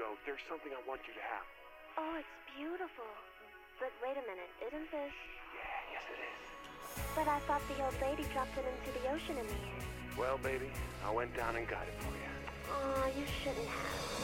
go, there's something I want you to have. Oh, it's beautiful. But wait a minute, isn't this... Yeah, yes it is. But I thought the old lady dropped it into the ocean in the air. Well, baby, I went down and got it for you. Aw, you shouldn't have.